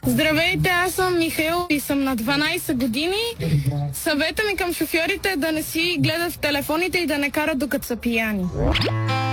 Здравейте, аз съм Михаил и съм на 12 години. Съвета ми към шофьорите е да не си гледат в телефоните и да не карат докато са пияни.